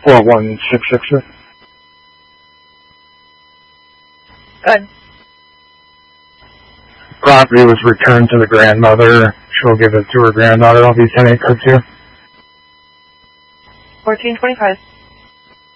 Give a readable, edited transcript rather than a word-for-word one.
4166. Good. Property was returned to the grandmother. She'll give it to her granddaughter. I'll be sending it to. 1425.